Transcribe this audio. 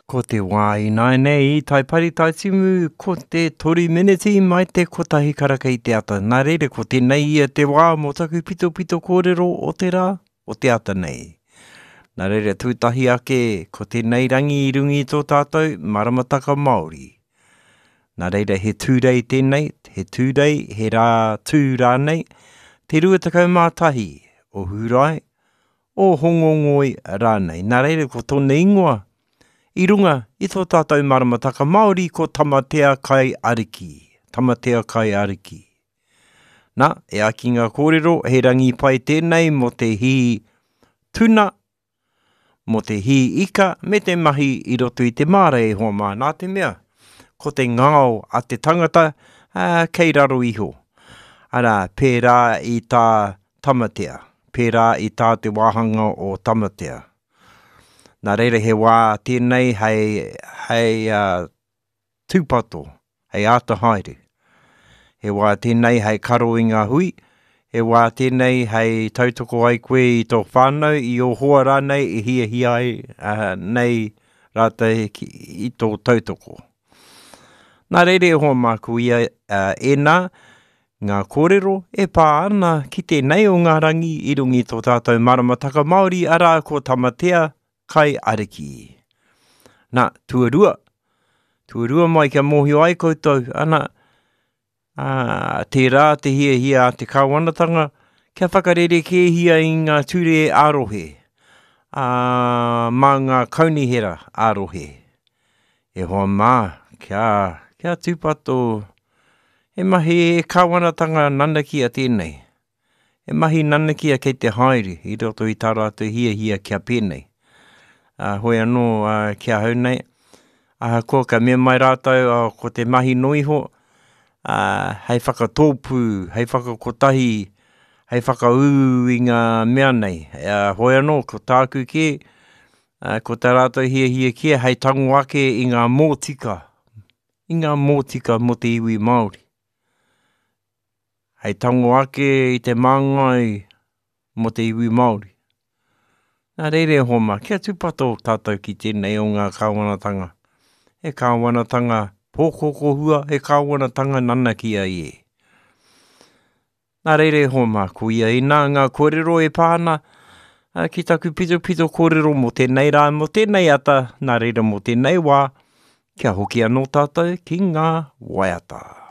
Ko te wā i nai nei, tai pari tai timu, ko te tori miniti mai te kotahi karaka i te ata. Nā reire, ko tēnei ia te wā mō taku pito pito kōrero o te rā, o te ata nei. Nā reire, tūtahi ake, ko tēnei rangi i rungi i tō tātou, maramataka Māori. Nā reire, he tūrei tēnei, he tūrei, he rā tū rānei, te ruatakau mātahi, o hurai, o hongongoi rānei. Nā reire, ko tōne ingoa, i runga, i tō tātou maramataka Māori ko tamatea kai ariki. Tamatea kai ariki. Nā, e aki ngā kōrero, he rangi pai tēnei mo te hi tuna, mo te hi ika, me te mahi i roto i te māre e hoa mā. Nā te mea, ko te ngao a te tangata, kei raro iho. Ara, pērā i tā tamatea. Pērā i tā te wāhanga o tamatea. Nā reira he wā tēnei hei tūpato, hei ata haere. He wā tēnei hei karo i ngā hui, he wā tēnei hei tautoko ai koe i tō whānau, i o hoa rānei i hia ai nei rāta i tō tautoko. Nā reira e hoa māku ia nā, ngā kōrero e pā ana ki tēnei o ngā rangi i rungi tō tātou maramataka Māori ara ko tamatea, kai ariki. Nā, tuarua. Tuarua mai kia mōhio ai koutou. Ana, te rā, te hia te kāwanatanga, kia whakarere ke hia i ngā ture ārohe. Mā ngā kaunihera ārohe. E hoa mā, kia tūpato, e mahi e kāwanatanga nanakia tēnei. E mahi nanakia kei te haere, i roto i tā rātou hia kia pēnei. Hoi anō kia hau nei. Ko ka mea mai rātou ko te mahi noiho. Hei whakatōpū, hei whakakotahi, hei whakaū i ngā mea nei. Hoi anō, ko tāku ke, ko tā rātou hia kia, hei tango ake i ngā mōtika. I ngā mōtika mo te iwi Māori. Hei tango ake i te māngai mo te iwi Māori. Nā reire homa, kia tūpato tātou ki tēnei o ngā kāwanatanga. He kāwanatanga pōkoko hua, he kāwanatanga nanakia i e. Nā reire homa, ko ia i nā ngā kōrero e pāna, ki taku pito kōrero mo tēnei rā, mo tēnei ata, nā reire mo tēnei wā, kia hoki anō tātou ki ngā waiata.